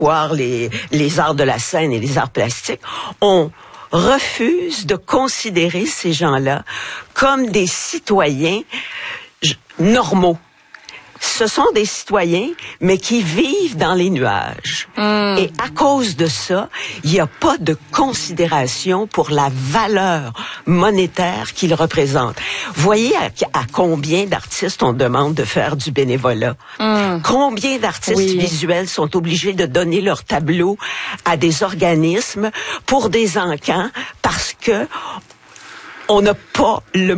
les arts de la scène et les arts plastiques, on refuse de considérer ces gens-là comme des citoyens normaux. Ce sont des citoyens, mais qui vivent dans les nuages. Et à cause de ça, il n'y a pas de considération pour la valeur monétaire qu'ils représentent. Voyez à combien d'artistes on demande de faire du bénévolat. Combien d'artistes visuels sont obligés de donner leur tableau à des organismes pour des encans parce que on n'a pas les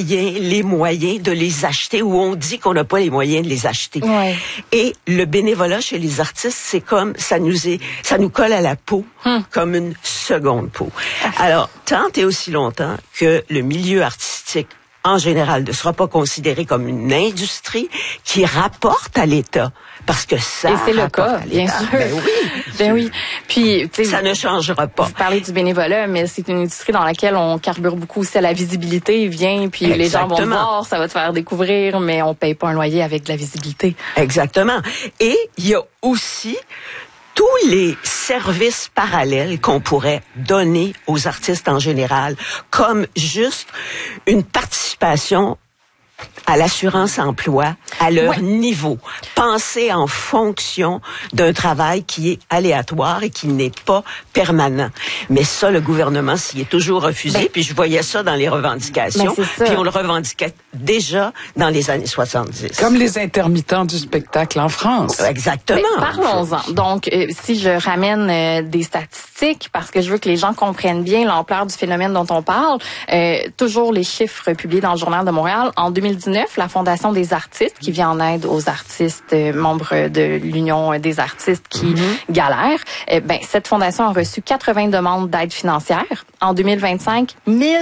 moyens de les acheter, ou on dit qu'on n'a pas les moyens de les acheter. Ouais. Et le bénévolat chez les artistes, c'est comme, ça nous colle à la peau, comme une seconde peau. Alors, tant et aussi longtemps que le milieu artistique, en général, ne sera pas considéré comme une industrie qui rapporte à l'État. Parce que ça. Et c'est le cas, bien sûr. Ben oui. Puis, tu sais. Ça ne changera pas. Vous parlez du bénévolat, mais c'est une industrie dans laquelle on carbure beaucoup aussi à la visibilité. Viens, puis les gens vont voir, ça va te faire découvrir, mais on paye pas un loyer avec de la visibilité. Exactement. Et il y a aussi tous les services parallèles qu'on pourrait donner aux artistes en général, comme juste une participation à l'assurance emploi, à leur niveau. Penser en fonction d'un travail qui est aléatoire et qui n'est pas permanent. Mais ça, le gouvernement s'y est toujours refusé. Puis je voyais ça dans les revendications. Puis on le revendiquait déjà dans les années 70. Comme les intermittents du spectacle en France. Exactement. Mais parlons-en. Donc, si je ramène des statistiques, parce que je veux que les gens comprennent bien l'ampleur du phénomène dont on parle, toujours les chiffres publiés dans le Journal de Montréal. En 2019, la Fondation des artistes, qui vient en aide aux artistes membres de l'Union des artistes qui galèrent, cette fondation a reçu 80 demandes d'aide financière. En 2025,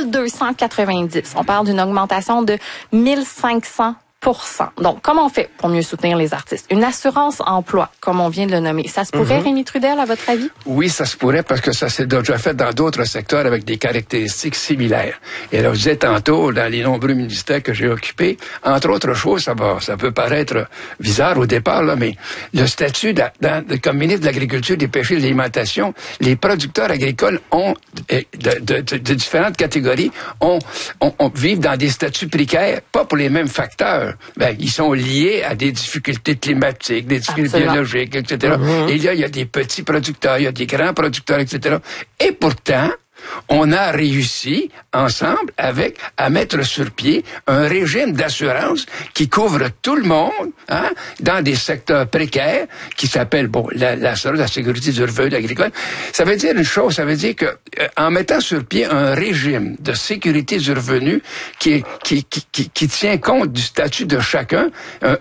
1290. On parle d'une augmentation de 1500%. Donc, comment on fait pour mieux soutenir les artistes? Une assurance emploi, comme on vient de le nommer. Ça se pourrait, Rémi Trudel, à votre avis? Oui, ça se pourrait parce que ça s'est déjà fait dans d'autres secteurs avec des caractéristiques similaires. Et là, je disais tantôt, dans les nombreux ministères que j'ai occupés, entre autres choses, ça peut paraître bizarre au départ, là, mais le statut comme ministre de l'Agriculture, des Pêcheries et de l'Alimentation, les producteurs agricoles ont, de différentes catégories, vivent dans des statuts précaires, pas pour les mêmes facteurs. Ils sont liés à des difficultés climatiques, des difficultés biologiques, etc. Et là, il y a des petits producteurs, il y a des grands producteurs, etc. Et pourtant, on a réussi, ensemble, à mettre sur pied un régime d'assurance qui couvre tout le monde, dans des secteurs précaires, qui s'appelle, la sécurité du revenu agricole. Ça veut dire une chose, ça veut dire que, en mettant sur pied un régime de sécurité du revenu qui tient compte du statut de chacun,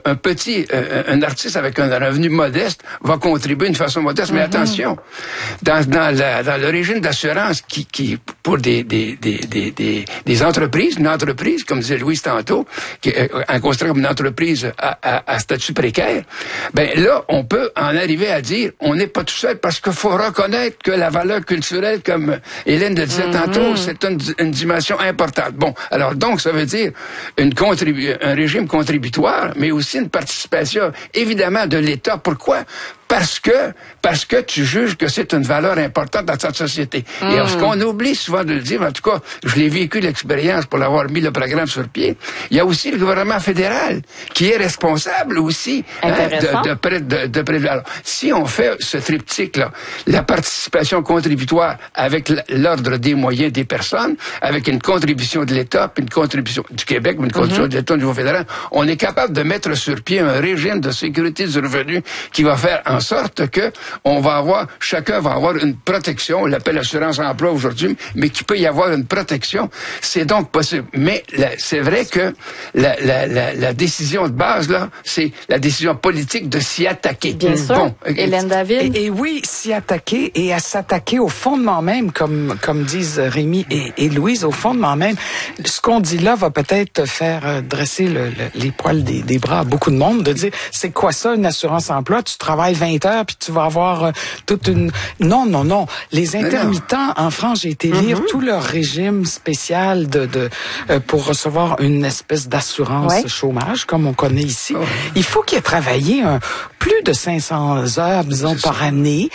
un artiste avec un revenu modeste va contribuer d'une façon modeste, mais attention, dans le régime d'assurance qui pour des entreprises, une entreprise, comme disait Louise tantôt, qui est considérée comme une entreprise à statut précaire, là, on peut en arriver à dire, on n'est pas tout seul parce qu'il faut reconnaître que la valeur culturelle, comme Hélène le disait tantôt, c'est une dimension importante. Bon, alors donc, ça veut dire un régime contributoire, mais aussi une participation, évidemment, de l'État. Pourquoi? Parce que tu juges que c'est une valeur importante dans cette société. Et alors, ce qu'on oublie souvent de le dire, en tout cas, je l'ai vécu l'expérience pour l'avoir mis le programme sur pied, il y a aussi le gouvernement fédéral qui est responsable aussi de près. Alors, si on fait ce triptyque-là, la participation contributoire avec l'ordre des moyens des personnes, avec une contribution de l'État, puis une contribution du Québec, une contribution de l'État au niveau fédéral, on est capable de mettre sur pied un régime de sécurité du revenu qui va faire en sorte que chacun va avoir une protection, on l'appelle assurance emploi aujourd'hui, mais qu'il peut y avoir une protection. C'est donc possible. Mais c'est vrai que la décision de base, là, c'est la décision politique de s'y attaquer. Bien sûr. Bon, Hélène David. Et oui, s'y attaquer et à s'attaquer au fondement même, comme disent Rémi et Louise, au fondement même. Ce qu'on dit là va peut-être faire dresser les poils des bras à beaucoup de monde, de dire, c'est quoi ça, une assurance emploi? Tu travailles 20 heures, puis tu vas avoir toute une... Non. Les intermittents, en France, j'ai été lire tout leur régime spécial pour recevoir une espèce d'assurance chômage, comme on connaît ici. Il faut qu'ils aient travaillé plus de 500 heures, disons, par année,